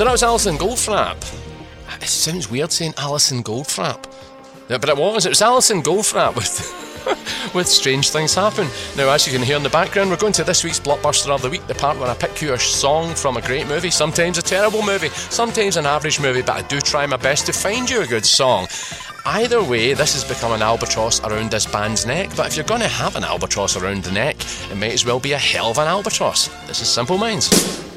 So that was Alison Goldfrapp. It sounds weird saying Alison Goldfrapp. Yeah, but it was Alison Goldfrapp with Strange Things Happen. Now, as you can hear in the background, we're going to this week's Blockbuster of the Week, the part where I pick you a song from a great movie, sometimes a terrible movie, sometimes an average movie, but I do try my best to find you a good song. Either way, this has become an albatross around this band's neck, but if you're going to have an albatross around the neck, it might as well be a hell of an albatross. This is Simple Minds.